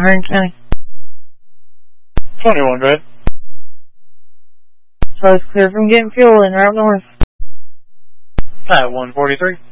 Hardin County. 21, go ahead. So it's clear from getting fuel in Route North. At 143.